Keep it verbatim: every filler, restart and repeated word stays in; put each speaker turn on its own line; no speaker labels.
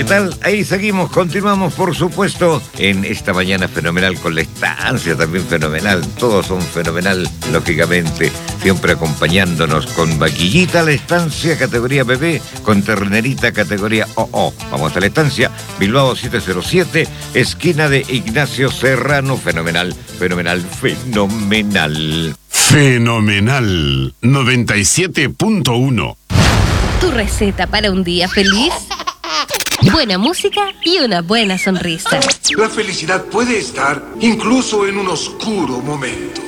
tal? Ahí seguimos, continuamos, por supuesto, en esta mañana fenomenal con la estancia también fenomenal. Todos son fenomenal, lógicamente. Siempre acompañándonos con vaquillita la estancia, categoría bebé, con ternerita, categoría O O. Vamos a la estancia, Bilbao siete cero siete, esquina de Ignacio Serrano. Fenomenal, fenomenal, fenomenal.
Fenomenal noventa y siete punto uno.
¿Tu receta para un día feliz? Buena música y una buena sonrisa.
La felicidad puede estar incluso en un oscuro momento.